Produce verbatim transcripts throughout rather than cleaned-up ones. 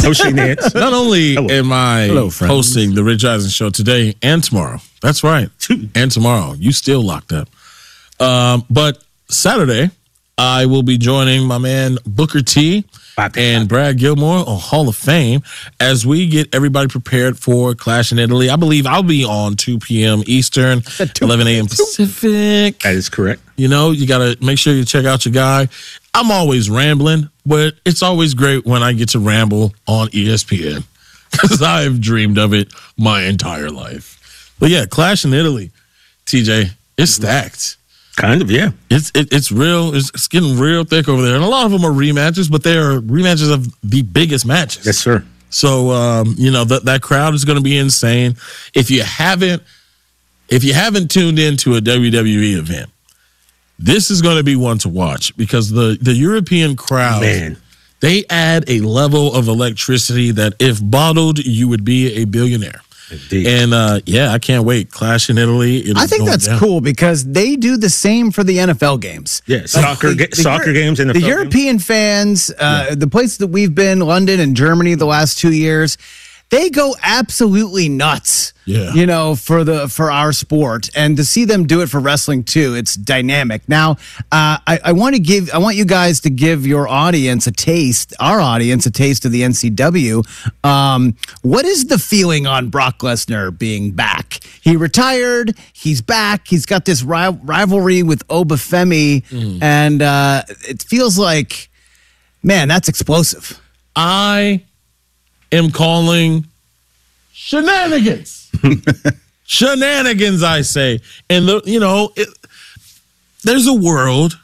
No Shane Nance. Not only Hello. am I Hello, friends. hosting the Rich Eisen Show today and tomorrow. That's right. And tomorrow. You still locked up. Um, but Saturday, I will be joining my man Booker T and Brad Gilmore on Hall of Fame as we get everybody prepared for Clash in Italy. I believe I'll be on two p.m. Eastern, eleven a.m. Pacific. That is correct. You know, you got to make sure you check out your guy. I'm always rambling, but it's always great when I get to ramble on E S P N because I've dreamed of it my entire life. But yeah, Clash in Italy, T J, it's stacked. Kind of, yeah. It's it, it's real. It's, it's getting real thick over there. And a lot of them are rematches, but they are rematches of the biggest matches. Yes, sir. So, um, you know, that that crowd is going to be insane. If you haven't, if you haven't tuned into a W W E event, this is going to be one to watch because the, the European crowd, Man. they add a level of electricity that if bottled, you would be a billionaire. Indeed. And, uh, yeah, I can't wait. Clash in Italy. It I is think going that's down. cool because they do the same for the N F L games. Yeah, soccer ga- soccer Euro- games, N F L The games. European fans, uh, the places that we've been, London and Germany, the last two years, they go absolutely nuts. Yeah. You know, for the for our sport, and to see them do it for wrestling too, it's dynamic. Now, uh, I, I want to give, I want you guys to give your audience a taste, our audience a taste of the N C W. Um, what is the feeling on Brock Lesnar being back? He retired, he's back, he's got this ri- rivalry with Obafemi, Mm. and uh, it feels like, man, that's explosive. I am calling shenanigans. Shenanigans, I say. And, the, you know, it, there's a world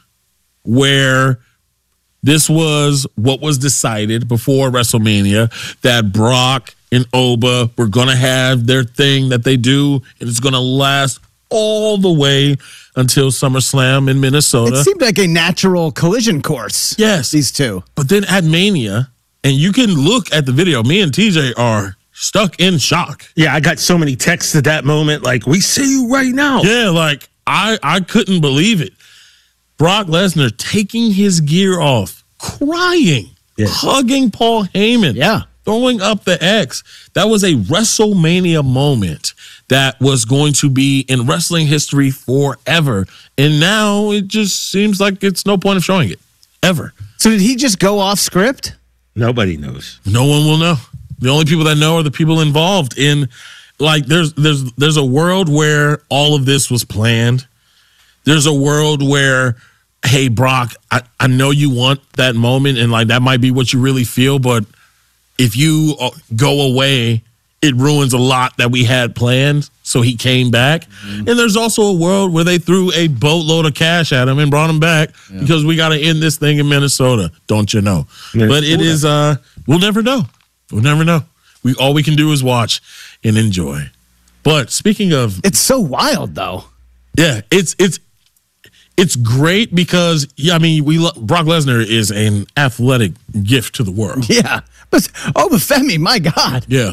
where this was what was decided before WrestleMania, that Brock and Oba were going to have their thing that they do, and it's going to last all the way until SummerSlam in Minnesota. It seemed like a natural collision course. Yes. These two. But then at Mania, and you can look at the video, me and T J are stuck in shock. Yeah, I got so many texts at that moment, like, we see you right now. Yeah, like I, I couldn't believe it. Brock Lesnar taking his gear off, crying, Yeah. hugging Paul Heyman, Yeah. throwing up the X. That was a WrestleMania moment that was going to be in wrestling history forever. And now it just seems like it's no point of showing it, ever. So did he just go off script? Nobody knows. No one will know. The only people that know are the people involved in, like, there's there's there's a world where all of this was planned. There's a world where, hey, Brock, I, I know you want that moment, and like that might be what you really feel, but if you go away, it ruins a lot that we had planned. So he came back. Mm-hmm. And there's also a world where they threw a boatload of cash at him and brought him back yeah. because we got to end this thing in Minnesota. Don't you know? Minnesota. But it is, uh, we'll never know. We'll never know. We all we can do is watch and enjoy. But speaking of, it's so wild though. Yeah, it's it's it's great because yeah, I mean, we lo- Brock Lesnar is an athletic gift to the world. Yeah, but Obafemi, my God. Yeah,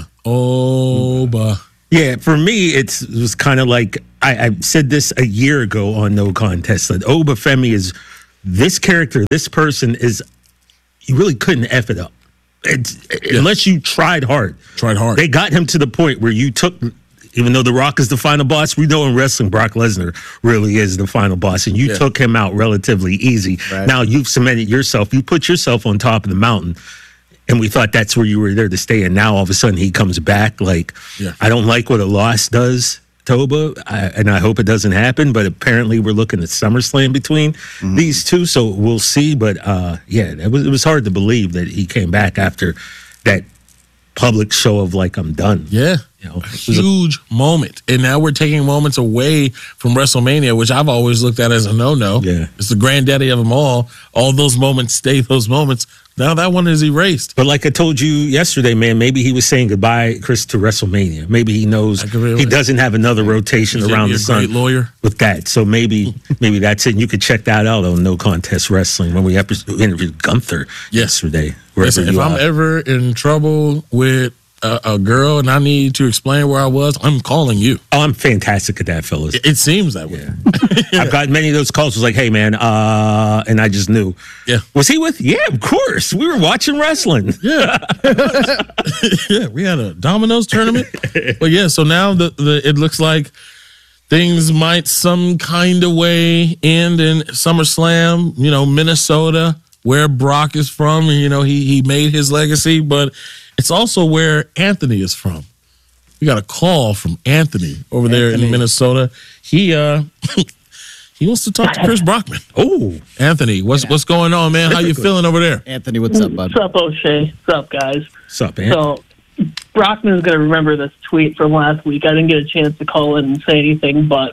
Oba. Yeah, for me, it's, it was kind of like I, I said this a year ago on No Contest that Obafemi is this character, this person is you really couldn't F it up. It's, yeah. Unless you tried hard. Tried hard. They got him to the point where you took, even though The Rock is the final boss, we know in wrestling Brock Lesnar really is the final boss, and you yeah. took him out relatively easy. Right. Now you've cemented yourself. You put yourself on top of the mountain, and we thought that's where you were there to stay, and now all of a sudden he comes back. Like, yeah. I don't like what a loss does, Toba, I, and I hope it doesn't happen, but apparently we're looking at SummerSlam between mm-hmm. these two, so we'll see. But, uh, yeah, it was, it was hard to believe that he came back after that public show of, like, I'm done. Yeah. You know, a huge a- moment. And now we're taking moments away from WrestleMania, which I've always looked at as a no-no. Yeah. It's the granddaddy of them all. All those moments stay those moments. Now that one is erased. But like I told you yesterday, man, maybe he was saying goodbye, Chris, to WrestleMania. Maybe he knows he doesn't have another rotation He's around the sun great lawyer. with that. So maybe maybe that's it. And you could check that out on No Contest Wrestling when we interviewed Gunther yes. yesterday. Listen, if I'm ever in trouble with a, a girl and I need to explain where I was, I'm calling you. Oh, I'm fantastic at that, fellas. It, it seems that way. Yeah. I've got many of those calls. It was like, hey, man, uh, and I just knew. Yeah. Was he with? Yeah, of course. We were watching wrestling. Yeah. Yeah, we had a Domino's tournament. But yeah, so now the, the it looks like things might some kind of way end in SummerSlam, you know, Minnesota, where Brock is from. You know, he he made his legacy, but it's also where Anthony is from. We got a call from Anthony over Anthony. there in Minnesota. He uh he wants to talk to Chris Brockman. Oh, Anthony, what's yeah. what's going on, man? How you feeling over there? Anthony, what's up, bud? What's up, O'Shea? What's up, guys? What's up, Anthony? So Brockman's going to remember this tweet from last week. I didn't get a chance to call in and say anything, but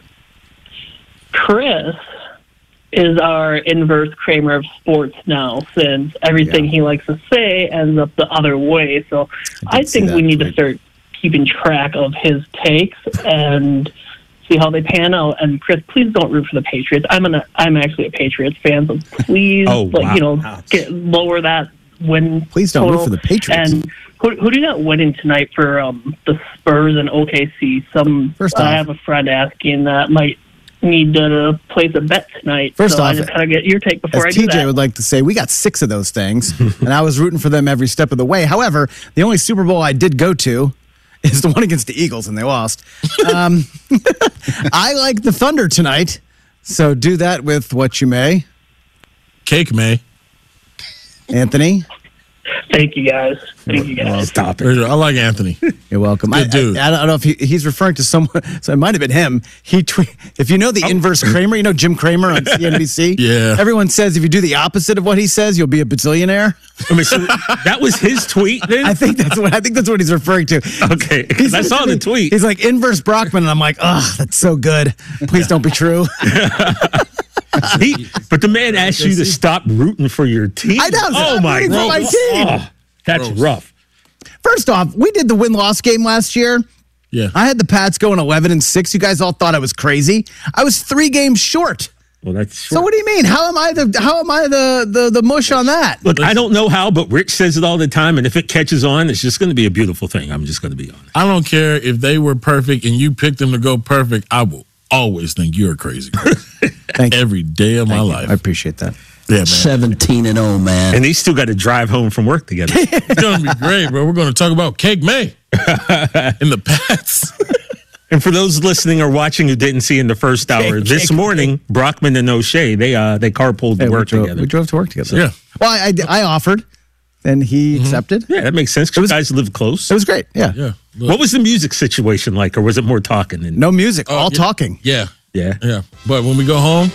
Chris is our inverse Kramer of sports now, since everything yeah. he likes to say ends up the other way. So I, I think we need tweet. to start keeping track of his takes and see how they pan out. And Chris, please don't root for the Patriots. I'm an I'm actually a Patriots fan, so please, oh, like wow. you know, get, lower that win. Please don't total. root for the Patriots. And who, who do you got winning tonight for um, the Spurs and O K C? Some First I off, have a friend asking that might need to place a bet tonight. First so off, I just kind of get your take before I do T J that. would like to say, we got six of those things, and I was rooting for them every step of the way. However, the only Super Bowl I did go to is the one against the Eagles, and they lost. Um, I like the Thunder tonight, so do that with what you may. Cake may. Anthony? Thank you, guys. Thank you, guys. Well, stop it. I like Anthony. You're welcome. Good I, dude. I, I don't know if he, he's referring to someone, so it might have been him. He tweet, If you know the inverse Kramer, you know Jim Kramer on C N B C? Yeah. Everyone says if you do the opposite of what he says, you'll be a bazillionaire. I mean, so that was his tweet then? I think that's what I think that's what he's referring to. Okay, because I saw the tweet. He's like inverse Brockman, and I'm like, oh, that's so good. Please don't be true. he, but the man asked you to stop rooting for your team. I know. Oh my god, my team. Oh, that's Gross. rough. First off, we did the win-loss game last year. Yeah. I had the Pats going eleven and six. You guys all thought I was crazy. I was three games short. Well, that's so. What do you mean? How am I the how am I the the, the mush on that? Look, I don't know how, but Rich says it all the time, and if it catches on, it's just going to be a beautiful thing. I'm just going to be honest. I don't care if they were perfect and you picked them to go perfect. I will always think you're crazy. Thank you. Every day of my Thank you. life. I appreciate that. Yeah, man. seventeen and oh, man. And they still got to drive home from work together. It's going to be great, bro. We're going to talk about Cake May in the Pats. And for those listening or watching who didn't see in the first hour, Cake, this cake, morning, Brockman and O'Shea, they uh they carpooled to Hey, work we drove, together. We drove to work together. Yeah. Well, I, I, I offered, and he mm-hmm. accepted. Yeah, that makes sense. Because you guys live close. It was great. Yeah. Yeah. Look. What was the music situation like, or was it more talking? And, No music, Oh, all yeah. talking. Yeah. yeah. Yeah. But when we go home,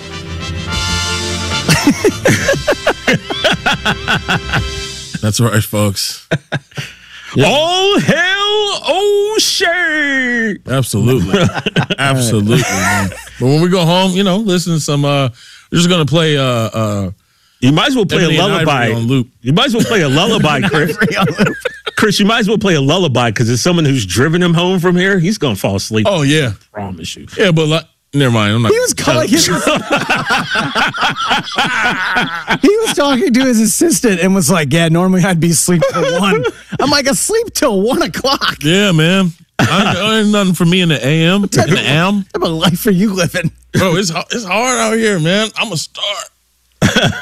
that's right, folks. Yeah. All hell O'Shea. Absolutely. Absolutely, man. But when we go home, you know, listen to some, uh, we're just going to play, uh, uh, You might as well play Ebony a and lullaby. Ivory on loop. You might as well play a lullaby, Chris. Chris, you might as well play a lullaby because as someone who's driven him home from here, he's going to fall asleep. Oh, yeah. I promise you. Yeah, but like, never mind. I'm not. He was calling his. He was talking to his assistant and was like, "Yeah, normally I'd be asleep till one." I'm like, "Asleep till one o'clock." Yeah, man. I, ain't nothing for me in the A M. In the A M. What type of life are you living? Bro, it's, it's hard out here, man. I'm a star.